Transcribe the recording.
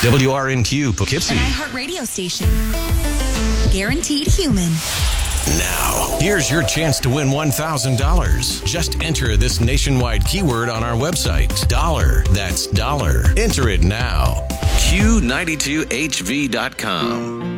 WRNQ Poughkeepsie. An iHeartRadio station. Guaranteed human. Now, here's your chance to win $1,000. Just enter this nationwide keyword on our website. Dollar. That's dollar. Enter it now. Q92HV.com.